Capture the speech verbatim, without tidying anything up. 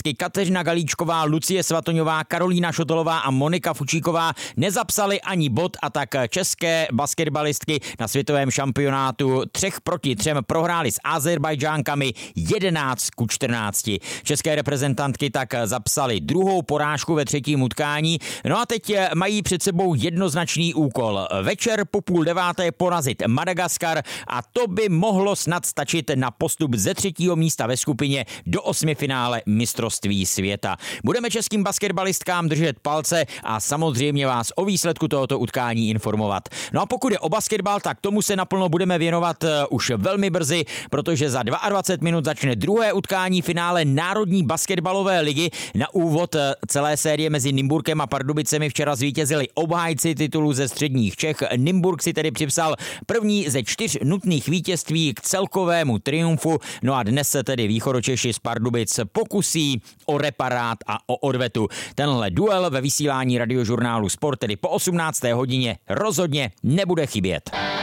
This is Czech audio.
basketbalistky Kateřina Galíčková, Lucie Svatoňová, Karolína Šotolová a Monika Fučíková nezapsali ani bod a tak české basketbalistky na světovém šampionátu třech proti třem prohrály s Azerbajdžánkami jedenáct ku čtrnácti. České reprezentantky tak zapsali druhou porážku ve třetím utkání. No a teď mají před sebou jednoznačný úkol. Večer po půl deváté porazit Madagaskar a to by mohlo snad stačit na postup ze třetího místa ve skupině do osmifinále mistrovství světa. Budeme českým basketbalistkám držet palce a samozřejmě vás o výsledku tohoto utkání informovat. No a pokud je o basketbal, tak tomu se naplno budeme věnovat už velmi brzy, protože za dvacet dva minut začne druhé utkání finále Národní basketbalové ligy. Na úvod celé série mezi Nymburkem a Pardubicemi včera zvítězili obhájci titulu ze středních Čech. Nymburk si tedy připsal první ze čtyř nutných vítězství k celkovému triumfu. No a dnes se tedy Východočeši z Pardubic pokusí o reparát a o odvetu. Tenhle duel ve vysílání Radiožurnálu Sport tedy po osmnácté hodině rozhodně nebude chybět.